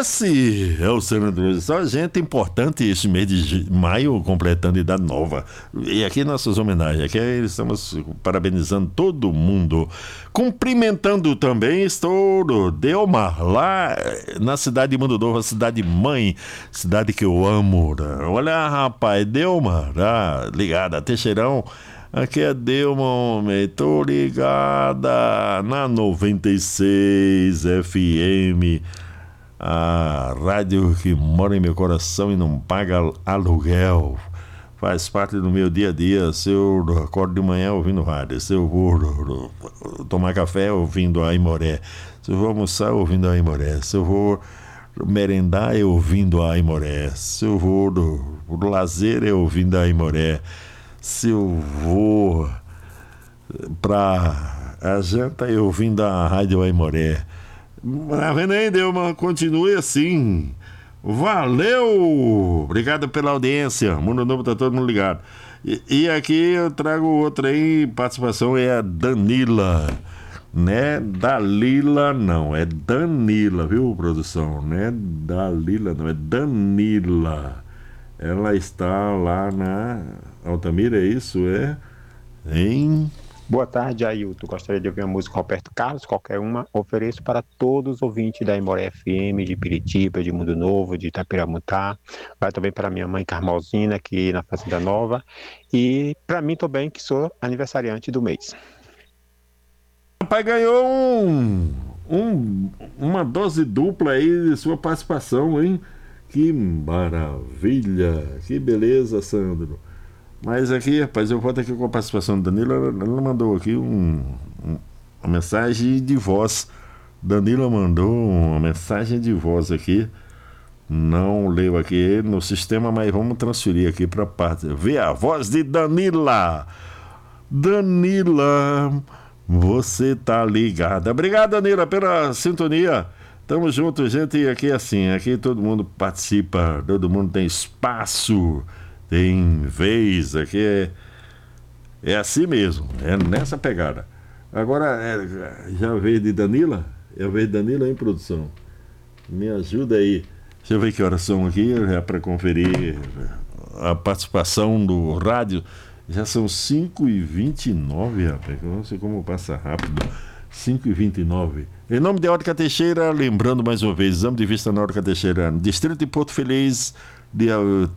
Esse é o Senador. Só gente importante este mês de maio, completando idade nova. E aqui nossas homenagens. Aqui estamos parabenizando todo mundo. Cumprimentando também estou no Delmar, lá na cidade de Mundo Novo, a cidade mãe, cidade que eu amo. Olha, rapaz, Delmar, ligada, Teixeirão. Aqui é Delmar, homem, tô ligada na 96 FM, a rádio que mora em meu coração e não paga aluguel. Faz parte do meu dia a dia. Se eu acordo de manhã ouvindo rádio, se eu vou tomar café ouvindo a Aimoré, se eu vou almoçar ouvindo a Aimoré, se eu vou merendar ouvindo a Aimoré, se eu vou do lazer ouvindo a Aimoré, se eu vou pra a janta ouvindo a rádio Aimoré. Tá vendo aí, Delma? Continue assim. Valeu! Obrigado pela audiência. Mundo Novo, tá todo mundo ligado. E aqui eu trago outra aí, participação é a Danila. Né? Dalila não, é Danila, viu, produção? Não é Dalila, não, é Danila. Ela está lá na Altamira, é isso? É? Em... Boa tarde, Ailton. Gostaria de ouvir a música Roberto Carlos, qualquer uma. Ofereço para todos os ouvintes da Aimoré FM, de Piritiba, de Mundo Novo, de Itapiramutá. Vai também para minha mãe Carmolzina, aqui na Fazenda Nova. E para mim também, que sou aniversariante do mês. Papai ganhou uma dose dupla aí de sua participação, hein? Que maravilha! Que beleza, Sandro. Mas aqui, rapaz, eu volto aqui com a participação da Danila. Ela mandou aqui uma mensagem de voz. Danila mandou uma mensagem de voz aqui. Não leu aqui no sistema, mas vamos transferir aqui para a parte. Vê a voz de Danila. Danila, você tá ligada. Obrigado, Danila, pela sintonia. Tamo junto, gente. Aqui é assim, aqui todo mundo participa, todo mundo tem espaço. Tem vez, aqui é assim mesmo, é nessa pegada. Agora, já veio de Danila? Já veio de Danila em produção. Me ajuda aí. Deixa eu ver que horas são aqui, já para conferir a participação do rádio. Já são 5h29, rapaz. Eu não sei como passa rápido. 5h29. Em nome de Ótica Teixeira, lembrando mais uma vez, exame de vista na Ótica Teixeira, distrito de Porto Feliz, dia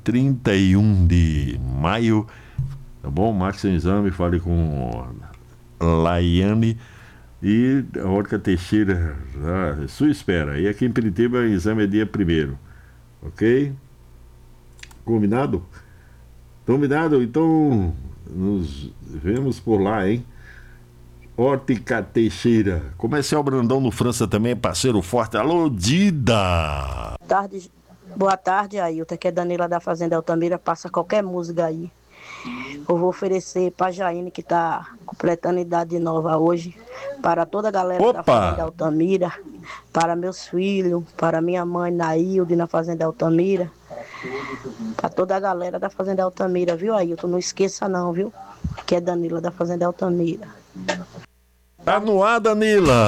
31 de maio, tá bom? Marque seu exame, fale com Laiane e a Ótica Teixeira, sua espera. E aqui em Piritiba, o exame é dia 1º, ok? Combinado? Combinado? Então, nos vemos por lá, hein? Ótica Teixeira. Comercial Brandão no França também, parceiro forte. Alô, Dida! Boa tarde, Ailton. Aqui é Danila da Fazenda Altamira. Passa qualquer música aí. Eu vou oferecer para Jaine, que está completando idade nova hoje, para toda a galera da Fazenda Altamira, para meus filhos, para minha mãe Nailde na Fazenda Altamira, para toda a galera da Fazenda Altamira, viu, Ailton? Não esqueça não, viu? Que é Danila da Fazenda Altamira. Tá no ar, Danila!